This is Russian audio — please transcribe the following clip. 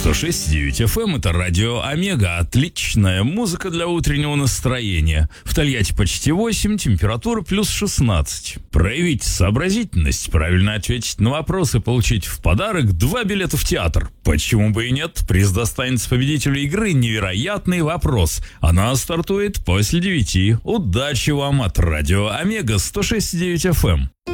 106.9 FM — это радио Омега. Отличная музыка для утреннего настроения. В Тольятти почти 8, температура плюс 16. Проявить сообразительность, правильно ответить на вопросы, получить в подарок 2 билета в театр. Почему бы и нет? Приз достанется победителю игры «Невероятный вопрос». Она стартует после 9. Удачи вам от радио Омега 106.9 FM.